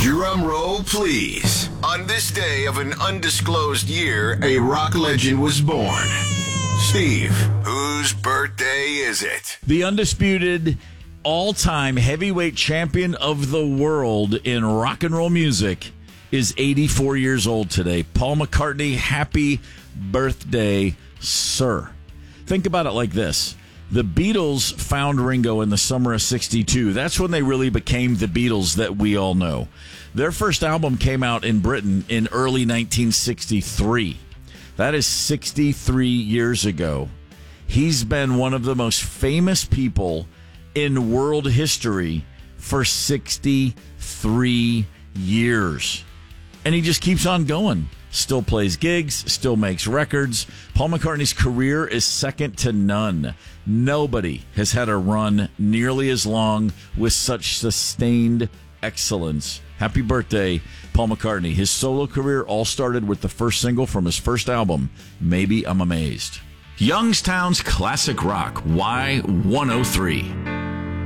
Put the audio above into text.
Drum roll, please. On this day of an undisclosed year, a rock legend was born. Steve, whose birthday is it? The undisputed all-time heavyweight champion of the world in rock and roll music is 84 years old today. Paul McCartney, happy birthday, sir. Think about it like this. The Beatles found Ringo in the summer of 62. That's when they really became the Beatles that we all know. Their first album came out in Britain in early 1963. That is 63 years ago. He's been one of the most famous people in world history for 63 years. And he just keeps on going. Still plays gigs, still makes records. Paul McCartney's career is second to none. Nobody has had a run nearly as long with such sustained excellence. Happy birthday, Paul McCartney. His solo career all started with the first single from his first album, Maybe I'm Amazed. Youngstown's Classic Rock, Y103.